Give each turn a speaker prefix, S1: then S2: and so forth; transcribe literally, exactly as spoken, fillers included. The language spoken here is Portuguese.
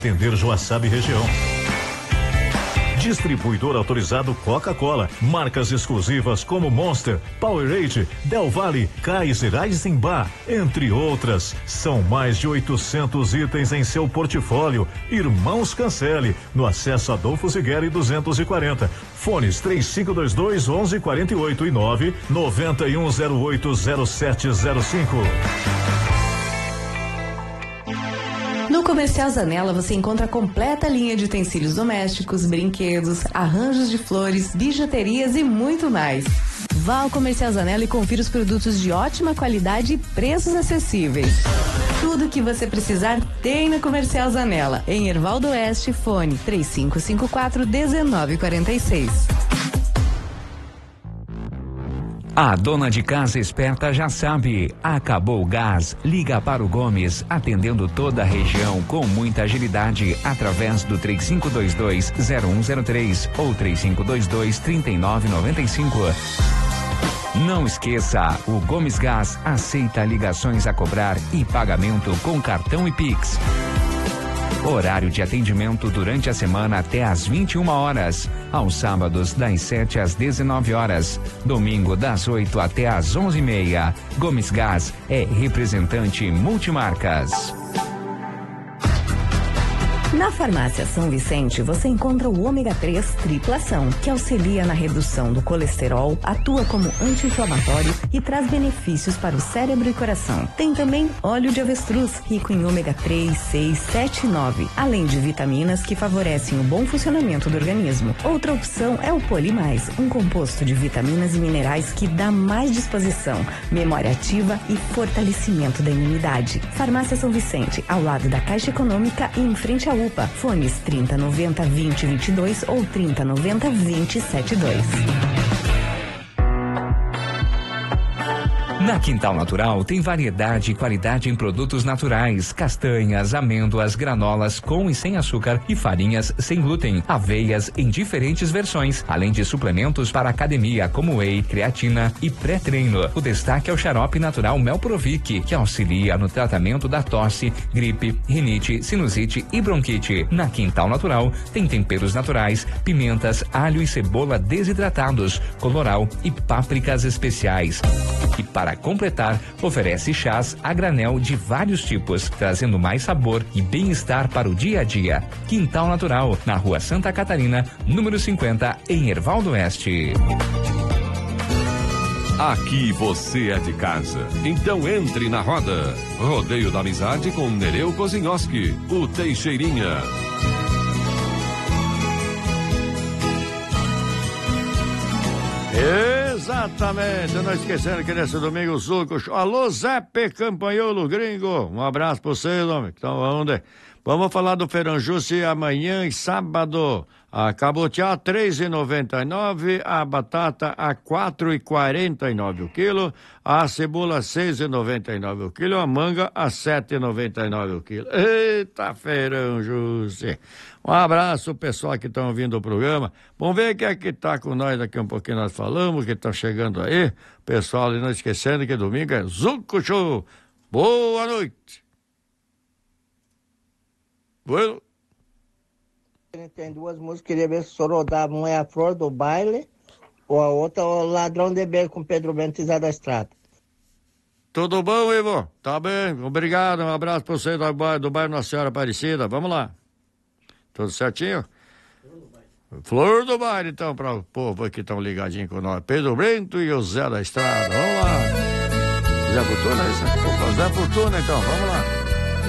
S1: Atender Joaçaba e região. Distribuidor autorizado Coca-Cola. Marcas exclusivas como Monster, Powerade, Del Valle, Kaiser, Eisenbach, entre outras. São mais de oitocentos itens em seu portfólio. Irmãos Cancele, no acesso Adolfo Zigueri duzentos e quarenta. Fones três cinco dois dois, onze quarenta e oito e nove noventa e um zero oito zero sete zero cinco.
S2: No Comercial Zanella você encontra a completa linha de utensílios domésticos, brinquedos, arranjos de flores, bijuterias e muito mais. Vá ao Comercial Zanella e confira os produtos de ótima qualidade e preços acessíveis. Tudo que você precisar tem na Comercial Zanella. Em Hervaldo Oeste, fone três cinco cinco quatro, um nove quatro seis.
S3: A dona de casa esperta já sabe, acabou o gás, liga para o Gomes, atendendo toda a região com muita agilidade, através do três cinco dois dois, zero um zero três ou três cinco dois dois, trinta e nove noventa e cinco. Não esqueça, o Gomes Gás aceita ligações a cobrar e pagamento com cartão e Pix. Horário de atendimento durante a semana até às vinte e uma horas. Aos sábados, das sete às dezenove horas. Domingo, das oito até às onze e meia. Gomes Gás é representante multimarcas.
S2: Na Farmácia São Vicente, você encontra o ômega três triplação, que auxilia na redução do colesterol, atua como anti-inflamatório e traz benefícios para o cérebro e coração. Tem também óleo de avestruz, rico em ômega três, seis, sete e nove, além de vitaminas que favorecem o bom funcionamento do organismo. Outra opção é o Polimais, um composto de vitaminas e minerais que dá mais disposição, memória ativa e fortalecimento da imunidade. Farmácia São Vicente, ao lado da Caixa Econômica e em frente à U P A. Fones trinta noventa, vinte, vinte e dois ou trinta noventa, vinte, setenta e dois.
S3: Na Quintal Natural tem variedade e qualidade em produtos naturais, castanhas, amêndoas, granolas com e sem açúcar e farinhas sem glúten, aveias em diferentes versões, além de suplementos para academia como whey, creatina e pré-treino. O destaque é o xarope natural Melprovic, que auxilia no tratamento da tosse, gripe, rinite, sinusite e bronquite. Na Quintal Natural tem temperos naturais, pimentas, alho e cebola desidratados, colorau e pápricas especiais. E para completar, oferece chás a granel de vários tipos, trazendo mais sabor e bem-estar para o dia a dia. Quintal Natural, na Rua Santa Catarina, número cinquenta, em Hervaldo Oeste.
S4: Aqui você é de casa, então entre na roda. Rodeio da Amizade com Nereu Kozinhoski, o Teixeirinha.
S5: Exatamente, não esquecendo que nesse domingo o Zuco. Alô, Zé P. Campanholo, gringo. Um abraço pra vocês, homem. Então, vamos, vamos falar do Feirão Justi amanhã e sábado. A cabotiá três reais e noventa e nove centavos, a batata a quatro reais e quarenta e nove centavos o quilo, a cebola seis reais e noventa e nove centavos o quilo, a manga a sete reais e noventa e nove centavos o quilo. Eita, Feirão Justi. Um abraço, pessoal que estão ouvindo o programa. Vamos ver quem é que tá com nós daqui um pouquinho, nós falamos, que estão chegando aí. Pessoal, e não esquecendo que domingo é Zuco Show. Boa noite. Bueno.
S6: Tem duas músicas, queria ver se o senhor rodava. Uma é a Flor do Baile, ou a outra é o Ladrão de Beco com Pedro Bento e Zé da Estrada.
S5: Tudo bom, Ivo? Tá bem, obrigado, um abraço pra você do bairro, do bairro Nossa Senhora Aparecida, vamos lá. Tudo certinho? Flor do Baile, então, para o povo que estão ligadinhos com nós. Pedro Bento e o Zé da Estrada, vamos lá. Zé Fortuna, isso? Zé Fortuna, então, vamos lá.